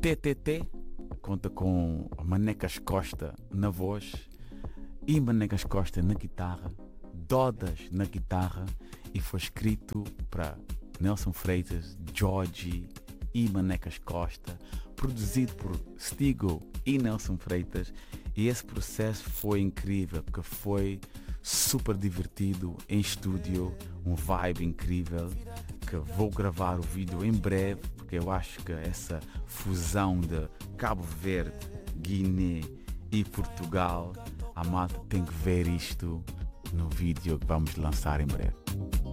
TTT conta com Manecas Costa na voz e Manecas Costa na guitarra, Dodas na guitarra, e foi escrito para Nelson Freitas, Georgie e Manecas Costa, produzido por Stigo e Nelson Freitas. E esse processo foi incrível, porque foi super divertido em estúdio, um vibe incrível, que vou gravar o vídeo em breve, porque eu acho que essa fusão de Cabo Verde, Guiné e Portugal, a malta tem que ver isto no vídeo que vamos lançar em breve.